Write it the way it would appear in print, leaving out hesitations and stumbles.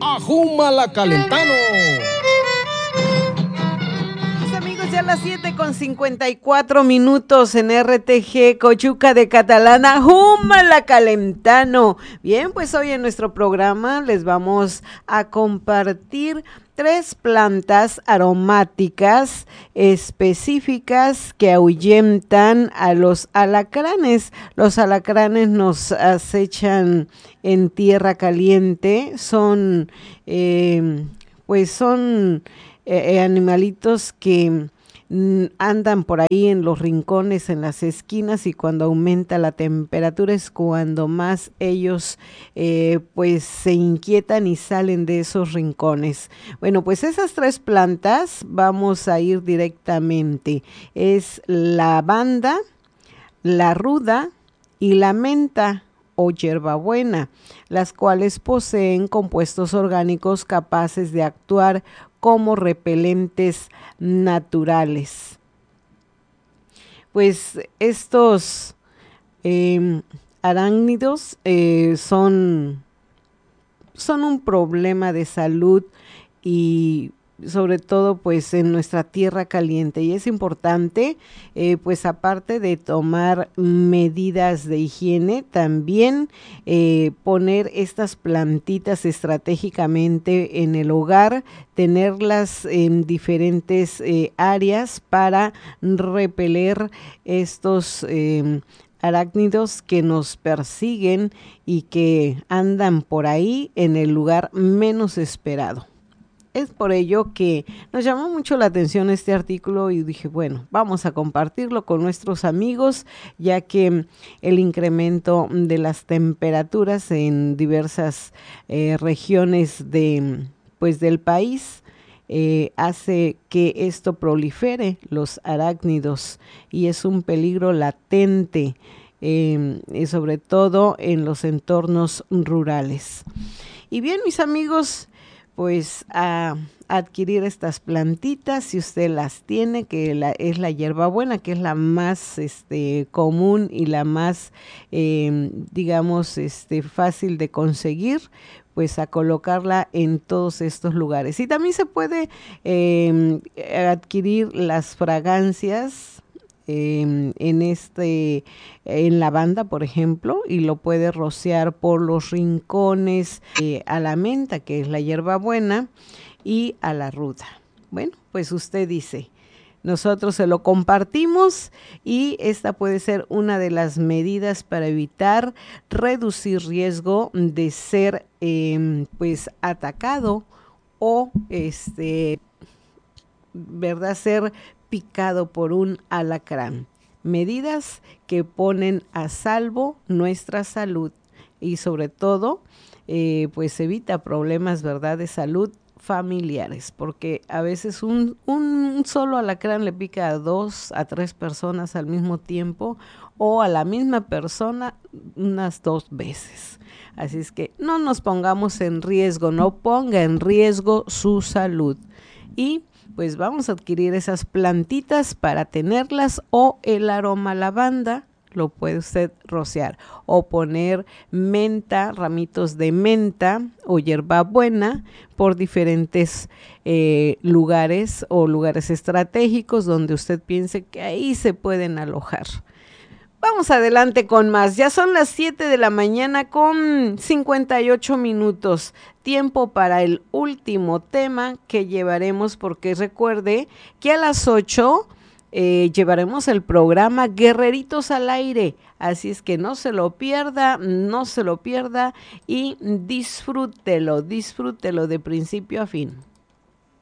Ajúmala Calentano. Mis amigos, ya a las 7:54 en RTG Coyuca de Catalana, Ajúmala Calentano. Bien, pues hoy en nuestro programa les vamos a compartir 3 plantas aromáticas específicas que ahuyentan a los alacranes. Los alacranes nos acechan en tierra caliente, son animalitos que andan por ahí en los rincones, en las esquinas, y cuando aumenta la temperatura es cuando más ellos pues se inquietan y salen de esos rincones. Bueno, pues esas 3 plantas vamos a ir directamente. Es la lavanda, la ruda y la menta o hierbabuena, las cuales poseen compuestos orgánicos capaces de actuar como repelentes naturales. Pues estos arácnidos son un problema de salud, y sobre todo pues en nuestra tierra caliente, y es importante pues aparte de tomar medidas de higiene, también poner estas plantitas estratégicamente en el hogar, tenerlas en diferentes áreas para repeler estos arácnidos que nos persiguen y que andan por ahí en el lugar menos esperado. Es por ello que nos llamó mucho la atención este artículo y dije, bueno, vamos a compartirlo con nuestros amigos, ya que el incremento de las temperaturas en diversas regiones del país hace que esto prolifere los arácnidos, y es un peligro latente, y sobre todo en los entornos rurales. Y bien, mis amigos, pues a adquirir estas plantitas, si usted las tiene, que es la hierbabuena, que es la más común y la más, fácil de conseguir, pues a colocarla en todos estos lugares. Y también se puede adquirir las fragancias en lavanda, por ejemplo, y lo puede rociar por los rincones a la menta, que es la hierbabuena, y a la ruda. Bueno, pues usted dice, nosotros se lo compartimos, y esta puede ser una de las medidas para evitar reducir riesgo de ser pues atacado o ¿verdad? Ser picado por un alacrán. Medidas que ponen a salvo nuestra salud, y sobre todo pues evita problemas, ¿verdad?, de salud familiares, porque a veces un solo alacrán le pica a 2 a 3 personas al mismo tiempo, o a la misma persona unas 2 veces. Así es que no nos pongamos en riesgo, no ponga en riesgo su salud. Y pues vamos a adquirir esas plantitas para tenerlas, o el aroma lavanda lo puede usted rociar, o poner menta, ramitos de menta o hierbabuena por diferentes lugares o lugares estratégicos donde usted piense que ahí se pueden alojar. Vamos adelante con más. Ya son las 7 de la mañana con 58 minutos. Tiempo para el último tema que llevaremos, porque recuerde que a las 8 llevaremos el programa Guerreritos al Aire. Así es que no se lo pierda, y disfrútelo de principio a fin.